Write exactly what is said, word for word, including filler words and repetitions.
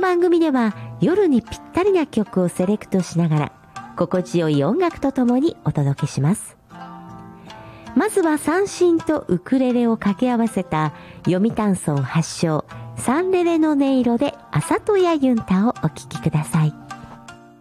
番組では夜にぴったりな曲をセレクトしながら心地よい音楽とともにお届けします。まずは三線とウクレレを掛け合わせた読谷村発祥サンレレの音色であさとやユンタをお聴きください。